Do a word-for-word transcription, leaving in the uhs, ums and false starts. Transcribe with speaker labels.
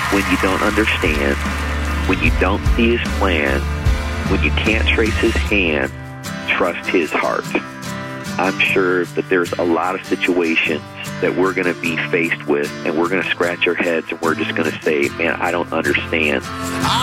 Speaker 1: when you don't understand, when you don't see his plan, when you can't trace his hand, trust his heart. I'm sure that there's a lot of situations that we're going to be faced with, and we're going to scratch our heads, and we're just going to say, man, I don't understand.